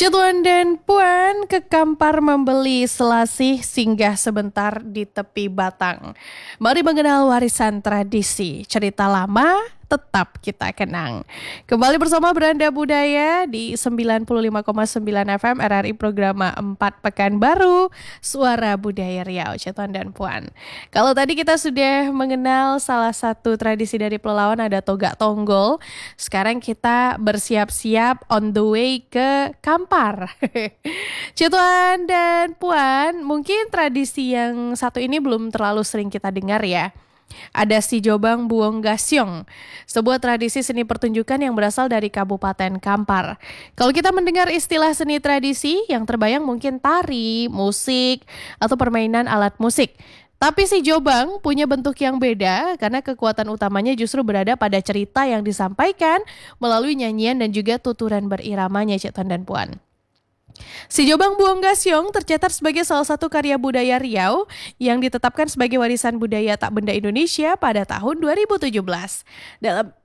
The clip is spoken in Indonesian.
Tuan dan Puan ke Kampar membeli selasih singgah sebentar di tepi Batang. Mari mengenal warisan tradisi, cerita lama tetap kita kenang. Kembali bersama Beranda Budaya di 95,9 FM RRI Programa 4 Pekanbaru, Suara Budaya Riau, Tuan dan Puan. Kalau tadi kita sudah mengenal salah satu tradisi dari Pelalawan ada Togak Tonggol, sekarang kita bersiap-siap on the way ke Kampar. Tuan dan Puan, mungkin tradisi yang satu ini belum terlalu sering kita dengar ya. Ada Si Jobang Buong Gasyong, sebuah tradisi seni pertunjukan yang berasal dari Kabupaten Kampar. Kalau kita mendengar istilah seni tradisi, yang terbayang mungkin tari, musik, atau permainan alat musik. Tapi Si Jobang punya bentuk yang beda karena kekuatan utamanya justru berada pada cerita yang disampaikan melalui nyanyian dan juga tuturan beriramanya, Tuan dan Puan. Si Jobang Buong Gasyong tercatat sebagai salah satu karya budaya Riau yang ditetapkan sebagai warisan budaya tak benda Indonesia pada tahun 2017.